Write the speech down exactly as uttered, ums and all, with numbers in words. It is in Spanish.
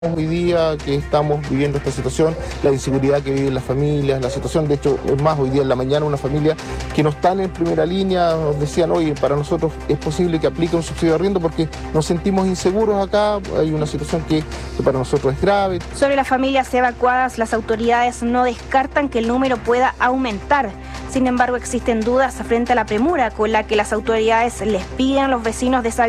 Hoy día que estamos viviendo esta situación, la inseguridad que viven las familias, la situación, de hecho, es más, hoy día en la mañana una familia que no están en primera línea nos decían, oye, para nosotros es posible que aplique un subsidio de arriendo porque nos sentimos inseguros acá, hay una situación que, que para nosotros es grave. Sobre las familias evacuadas, las autoridades no descartan que el número pueda aumentar. Sin embargo, existen dudas frente a la premura con la que las autoridades les piden a los vecinos deshabitados